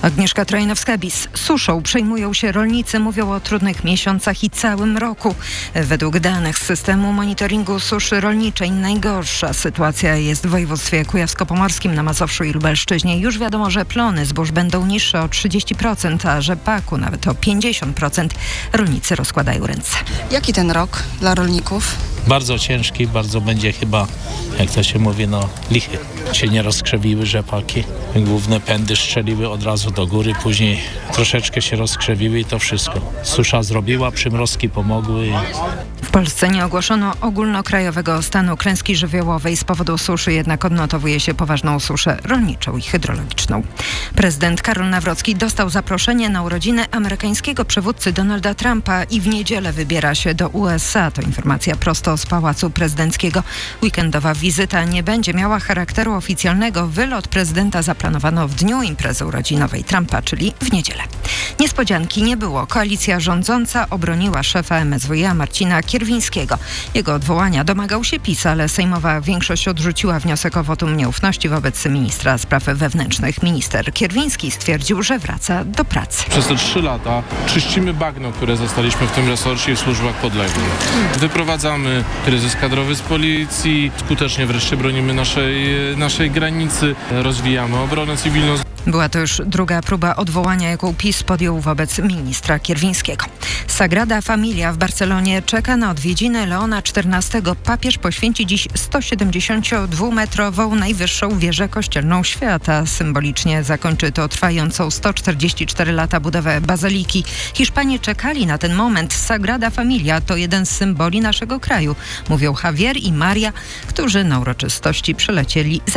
Agnieszka Trojnowska-Bis. Suszą przejmują się rolnicy, mówią o trudnych miesiącach i całym roku. Według danych z systemu monitoringu suszy rolniczej najgorsza sytuacja jest w województwie kujawsko-pomorskim, na Mazowszu i Lubelszczyźnie. Już wiadomo, że plony zbóż będą niższe o 30%, a rzepaku nawet o 50%. Rolnicy rozkładają ręce. Jaki ten rok dla rolników? Bardzo ciężki, bardzo będzie chyba, jak to się mówi, lichy. Się nie rozkrzewiły rzepaki. Główne pędy strzeliły od razu do góry, później troszeczkę się rozkrzewiły i to wszystko. Susza zrobiła, przymrozki pomogły. W Polsce nie ogłoszono ogólnokrajowego stanu klęski żywiołowej. Z powodu suszy jednak odnotowuje się poważną suszę rolniczą i hydrologiczną. Prezydent Karol Nawrocki dostał zaproszenie na urodziny amerykańskiego przywódcy Donalda Trumpa i w niedzielę wybiera się do USA. To informacja prosto z Pałacu Prezydenckiego. Weekendowa wizyta nie będzie miała charakteru oficjalnego. Wylot prezydenta zaplanowano w dniu imprezy urodzinowej Trumpa, czyli w niedzielę. Niespodzianki nie było. Koalicja rządząca obroniła szefa MSWiA Marcina Kierwińskiego. Jego odwołania domagał się PiS, ale sejmowa większość odrzuciła wniosek o wotum nieufności wobec ministra spraw wewnętrznych. Minister Kierwiński stwierdził, że wraca do pracy. Przez te 3 lata czyścimy bagno, które zostaliśmy w tym resorcie i w służbach podległych. Wyprowadzamy kryzys kadrowy z policji, skutecznie wreszcie bronimy naszej granicy, rozwijamy obronę cywilną. Była to już druga próba odwołania, jaką PiS podjął wobec ministra Kierwińskiego. Sagrada Familia w Barcelonie czeka na odwiedziny Leona XIV. Papież poświęci dziś 172-metrową najwyższą wieżę kościelną świata. Symbolicznie zakończy to trwającą 144 lata budowę bazyliki. Hiszpanie czekali na ten moment. Sagrada Familia to jeden z symboli naszego kraju, mówią Javier i Maria, którzy na uroczystości przylecieli